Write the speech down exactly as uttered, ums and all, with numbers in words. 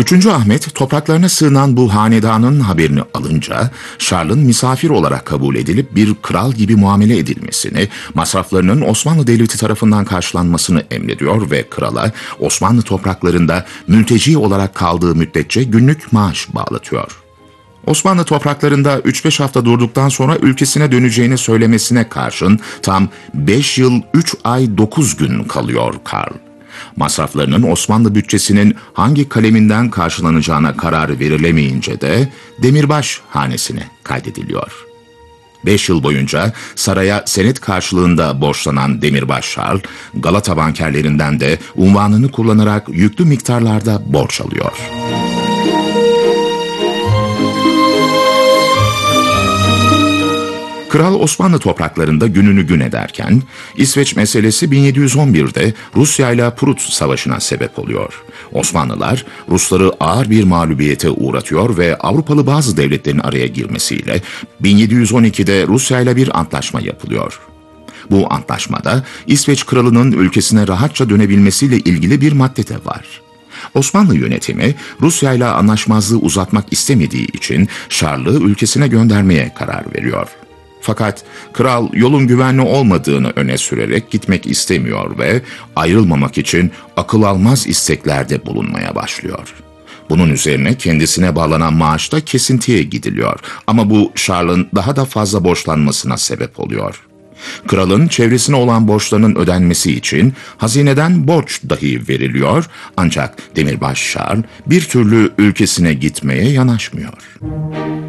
Üçüncü Ahmet topraklarına sığınan bu hanedanın haberini alınca Şarl'ın misafir olarak kabul edilip bir kral gibi muamele edilmesini, masraflarının Osmanlı Devleti tarafından karşılanmasını emrediyor ve krala Osmanlı topraklarında mülteci olarak kaldığı müddetçe günlük maaş bağlatıyor. Osmanlı topraklarında üç beş hafta durduktan sonra ülkesine döneceğini söylemesine karşın tam beş yıl üç ay dokuz gün kalıyor Karl. Masraflarının Osmanlı bütçesinin hangi kaleminden karşılanacağına karar verilemeyince de Demirbaş hanesine kaydediliyor. Beş yıl boyunca saraya senet karşılığında borçlanan Demirbaş Şarl, Galata bankerlerinden de unvanını kullanarak yüklü miktarlarda borç alıyor. Kral Osmanlı topraklarında gününü gün ederken, İsveç meselesi bin yedi yüz on birde Rusya ile Prut Savaşı'na sebep oluyor. Osmanlılar Rusları ağır bir mağlubiyete uğratıyor ve Avrupalı bazı devletlerin araya girmesiyle bin yedi yüz on ikide Rusya ile bir antlaşma yapılıyor. Bu antlaşmada İsveç kralının ülkesine rahatça dönebilmesiyle ilgili bir madde de var. Osmanlı yönetimi Rusya ile anlaşmazlığı uzatmak istemediği için Şarl'ı ülkesine göndermeye karar veriyor. Fakat kral yolun güvenli olmadığını öne sürerek gitmek istemiyor ve ayrılmamak için akıl almaz isteklerde bulunmaya başlıyor. Bunun üzerine kendisine bağlanan maaşta kesintiye gidiliyor ama bu Şarl'ın daha da fazla borçlanmasına sebep oluyor. Kralın çevresine olan borçlarının ödenmesi için hazineden borç dahi veriliyor ancak Demirbaş Şarl bir türlü ülkesine gitmeye yanaşmıyor.